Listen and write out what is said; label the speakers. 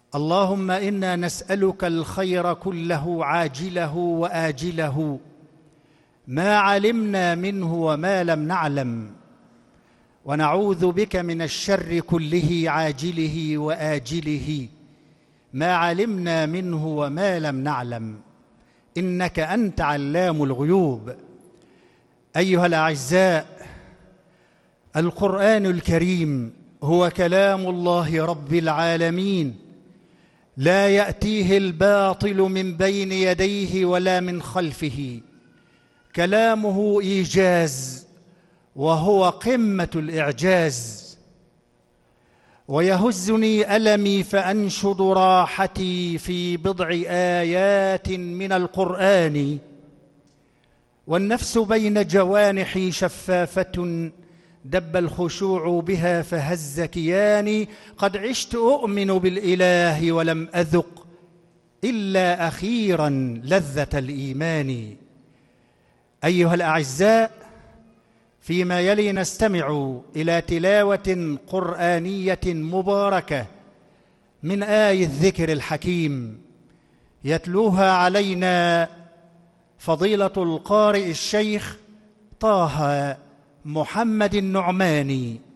Speaker 1: اللهم إنا نسألك الخير كله عاجله وآجله ما علمنا منه وما لم نعلم، ونعوذ بك من الشر كله عاجله وآجله ما علمنا منه وما لم نعلم، إنك أنت علام الغيوب. أيها الأعزاء، القرآن الكريم هو كلام الله رب العالمين، لا يأتيه الباطل من بين يديه ولا من خلفه، كلامه إيجاز وهو قمة الإعجاز. ويهزني ألمي فأنشد راحتي في بضع آيات من القرآن، والنفس بين جوانحي شفافة دب الخشوع بها فهز كياني، قد عشت أؤمن بالإله ولم أذق إلا أخيرا لذة الإيمان. أيها الأعزاء، فيما يلي نستمع إلى تلاوة قرآنية مباركة من آي الذكر الحكيم، يتلوها علينا فضيلة القارئ الشيخ طه محمد النعماني،